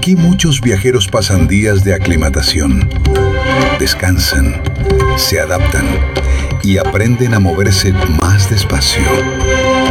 Aquí muchos viajeros pasan días de aclimatación, descansan, se adaptan y aprenden a moverse más despacio.